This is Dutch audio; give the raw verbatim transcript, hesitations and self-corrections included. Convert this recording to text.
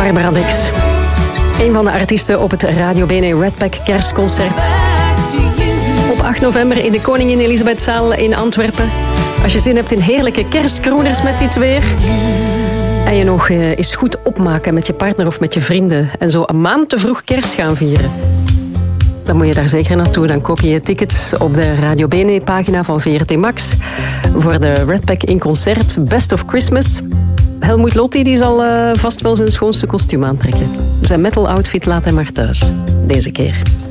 Barbara Dix. Een van de artiesten op het Radio Bene Redpack kerstconcert. Op acht november in de Koningin Elisabethzaal in Antwerpen. Als je zin hebt in heerlijke kerstkroeners met dit weer. En je nog uh, eens goed opmaken met je partner of met je vrienden. En zo een maand te vroeg kerst gaan vieren. Dan moet je daar zeker naartoe. Dan koop je je tickets op de Radio Bene-pagina van V R T Max. Voor de Redpack in concert Best of Christmas. Helmut Lotti die zal uh, vast wel zijn schoonste kostuum aantrekken. Zijn metal outfit laat hij maar thuis. Deze keer.